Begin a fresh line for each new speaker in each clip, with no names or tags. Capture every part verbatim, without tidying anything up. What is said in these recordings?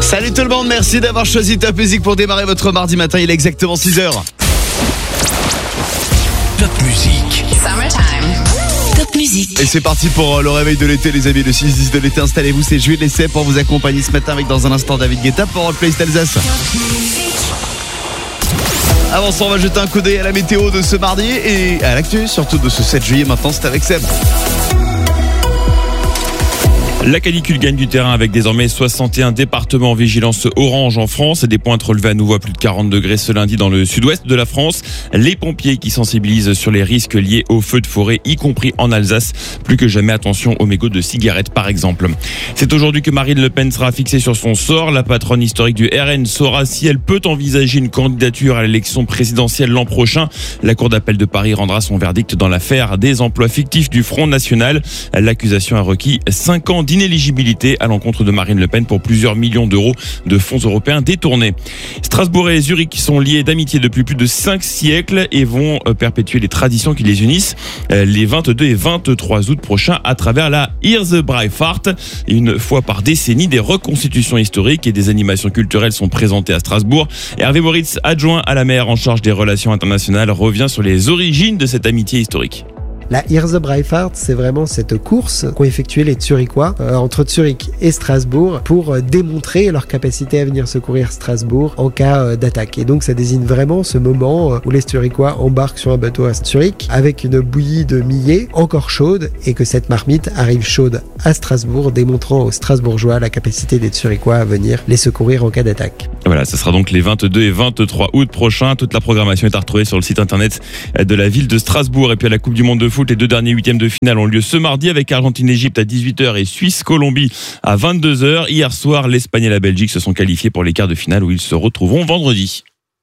Salut tout le monde, merci d'avoir choisi Top Music pour démarrer votre mardi matin, il est exactement six heures.
Top Music.
Summertime. Top Music.
Et c'est parti pour le réveil de l'été, les amis, le six dix de l'été. Installez-vous, c'est Jules Essai pour vous accompagner ce matin avec dans un instant David Guetta pour le Playlist Alsace. Avant ça, on va jeter un coup d'œil à la météo de ce mardi et à l'actu, surtout de ce sept juillet. Maintenant, c'est avec Seb.
La canicule gagne du terrain avec désormais soixante et un départements en vigilance orange en France. Des pointes relevées à nouveau à plus de quarante degrés ce lundi dans le sud-ouest de la France. Les pompiers qui sensibilisent sur les risques liés aux feux de forêt, y compris en Alsace. Plus que jamais, attention aux mégots de cigarettes par exemple. C'est aujourd'hui que Marine Le Pen sera fixée sur son sort. La patronne historique du R N saura si elle peut envisager une candidature à l'élection présidentielle l'an prochain. La Cour d'appel de Paris rendra son verdict dans l'affaire des emplois fictifs du Front National. L'accusation a requis cinq ans d'inéligibilité à l'encontre de Marine Le Pen pour plusieurs millions d'euros de fonds européens détournés. Strasbourg et Zurich sont liés d'amitié depuis plus de cinq siècles et vont perpétuer les traditions qui les unissent les vingt-deux et vingt-trois août prochains à travers la Hirse-Breifahrt. Une fois par décennie, des reconstitutions historiques et des animations culturelles sont présentées à Strasbourg. Hervé Moritz, adjoint à la maire en charge des relations internationales, revient sur les origines de cette amitié historique.
La Hirse-Breifahrt, c'est vraiment cette course qu'ont effectué les Zurichois euh, entre Zurich et Strasbourg pour euh, démontrer leur capacité à venir secourir Strasbourg en cas euh, d'attaque. Et donc ça désigne vraiment ce moment euh, où les Zurichois embarquent sur un bateau à Zurich avec une bouillie de millet encore chaude et que cette marmite arrive chaude à Strasbourg, démontrant aux Strasbourgeois la capacité des Zurichois à venir les secourir en cas d'attaque.
Voilà, ce sera donc les vingt-deux et vingt-trois août prochains. Toute la programmation est à retrouver sur le site internet de la ville de Strasbourg. Et puis à la Coupe du Monde de foot, les deux derniers huitièmes de finale ont lieu ce mardi avec Argentine-Égypte à dix-huit heures et Suisse-Colombie à vingt-deux heures. Hier soir, l'Espagne et la Belgique se sont qualifiés pour les quarts de finale où ils se retrouveront vendredi.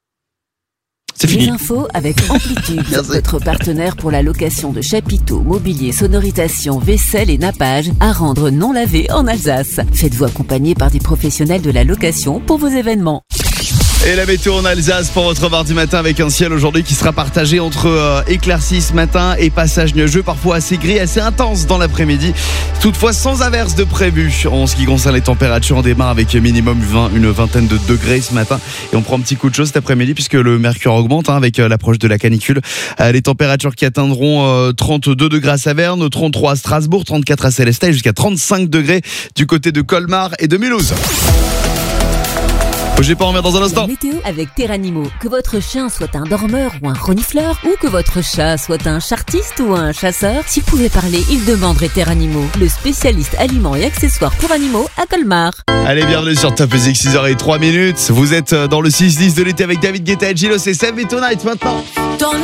C'est fini.
Les infos avec Amplitude, votre partenaire pour la location de chapiteaux, mobilier, sonorisation, vaisselle et nappage à rendre non lavé en Alsace. Faites-vous accompagner par des professionnels de la location pour vos événements.
Et la météo en Alsace pour votre mardi matin avec un ciel aujourd'hui qui sera partagé entre euh, éclaircies ce matin et passage nuageux, parfois assez gris, assez intense dans l'après-midi. Toutefois sans averse de prévu. En ce qui concerne les températures, on démarre avec minimum vingt, une vingtaine de degrés ce matin et on prend un petit coup de chaud cet après-midi puisque le mercure augmente hein, avec euh, l'approche de la canicule. Euh, les températures qui atteindront euh, trente-deux degrés à Saverne, trente-trois à Strasbourg, trente-quatre à Célestat et jusqu'à trente-cinq degrés du côté de Colmar et de Mulhouse. J'ai pas en remettre dans un instant.
La météo avec Terranimo. Que votre chien soit un dormeur ou un renifleur, ou que votre chat soit un chartiste ou un chasseur, s'il pouvait parler, il demanderait Terranimo, le spécialiste aliments et accessoires pour animaux à Colmar.
Allez, bienvenue sur Top Music, six heures zéro trois minutes. Vous êtes dans le six dix de l'été avec David Guetta et Gilles, c'est Save Me Tonight maintenant.